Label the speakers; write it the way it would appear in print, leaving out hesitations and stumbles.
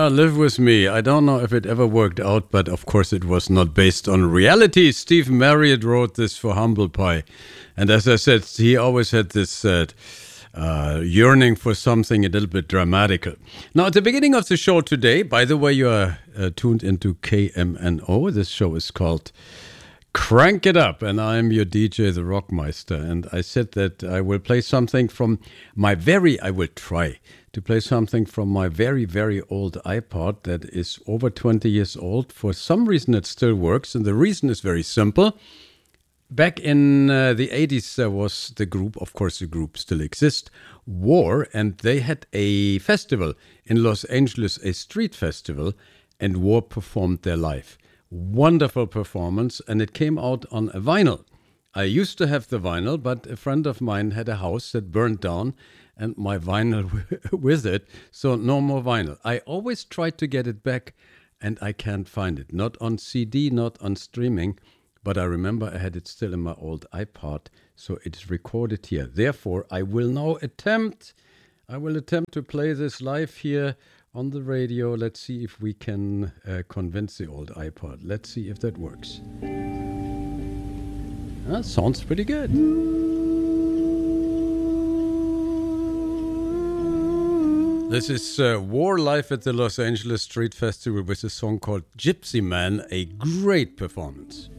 Speaker 1: Live With Me. I don't know if it ever worked out, but of course it was not based on reality. Steve Marriott wrote this for Humble Pie. And as I said, he always had this yearning for something a little bit dramatical. Now, at the beginning of the show today, by the way, you are tuned into KMNO. This show is called Crank It Up, and I'm your DJ, the Rockmeister. And I said that I will play something from my I will try to play something from my very, very old iPod that is over 20 years old. For some reason, it still works, and the reason is very simple. Back in the 80s, there was the group, of course the group still exists, War, and they had a festival in Los Angeles, a street festival, and War performed there live. Wonderful performance, and it came out on a vinyl. I used to have the vinyl, but a friend of mine had a house that burned down, and my vinyl with it, so no more vinyl. I always tried to get it back, and I can't find it. Not on CD, not on streaming, but I remember I had it still in my old iPod, so it is recorded here. Therefore, I will attempt to play this live here on the radio. Let's see if we can convince the old iPod. Let's see if that works. Sounds pretty good. This is War live at the Los Angeles Street Festival with a song called Gypsy Man, a great performance.